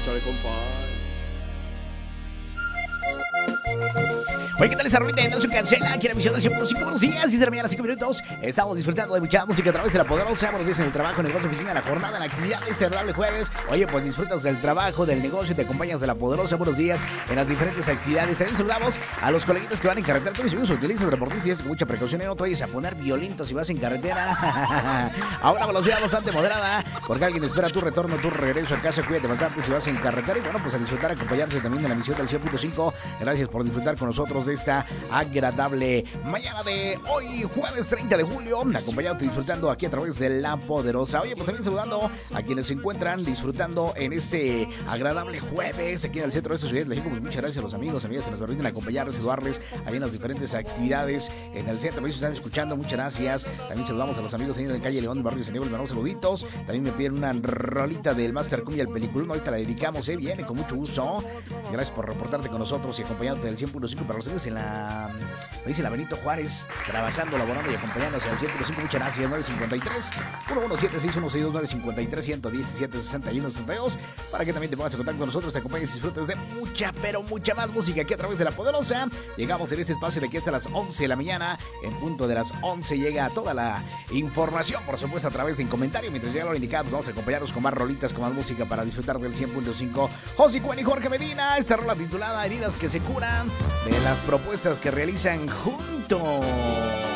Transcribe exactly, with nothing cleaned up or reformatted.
Échale, compadre. Oye, ¿qué tal esa rolita de Nelson Cancela? Aquí en la emisión del cien punto cinco. Buenos días, y de la mañana, cinco minutos. Estamos disfrutando de mucha música a través de la poderosa. Buenos días en el trabajo, en el negocio, oficina, en la jornada, en la actividad de este agradable jueves. Oye, pues disfrutas del trabajo, del negocio, te acompañas de la poderosa. Buenos días en las diferentes actividades. También saludamos a los coleguitas que van en carretera. Todos mis amigos utilizan transportistas con mucha precaución. Y no te vayas a poner violento si vas en carretera. A una velocidad bastante moderada, porque alguien espera tu retorno, tu regreso a casa. Cuídate bastante si vas en carretera. Y bueno, pues a disfrutar, acompañarse también de la emisión del cien punto cinco. Gracias por disfrutar con nosotros de esta agradable mañana de hoy, jueves treinta de julio, acompañándote disfrutando aquí a través de La Poderosa. Oye, pues también saludando a quienes se encuentran disfrutando en este agradable jueves aquí en el centro de esta ciudad. Les digo, pues muchas gracias a los amigos, amigas que nos permiten acompañarles, saludarles ahí en las diferentes actividades en el centro. Me están escuchando, muchas gracias. También saludamos a los amigos ahí en la calle León, del barrio de San Diego, les mandamos saluditos. También me piden una rolita del Master Cumbia, el peliculón. Ahorita la dedicamos, eh, viene con mucho gusto. Gracias por reportarte con nosotros y acompañándote del cien punto cinco para los amigos en la, me dice la Benito Juárez, trabajando, laborando y acompañándose al cien punto cinco. Muchas gracias. Nueve cinco tres, uno uno siete seis uno seis dos, nueve cinco tres, uno uno siete, sesenta y uno sesenta y dos, para que también te pongas en contacto con nosotros, te acompañes y disfrutes de mucha, pero mucha más música aquí a través de La Poderosa. Llegamos en este espacio de aquí hasta las once de la mañana. En punto de las once llega toda la información, por supuesto, a través de un comentario. Mientras llega lo indicado, pues vamos a acompañarnos con más rolitas, con más música para disfrutar del cien punto cinco. José Cuen y Jorge Medina, esta rola titulada Heridas que se curan, de las propuestas que realizan juntos.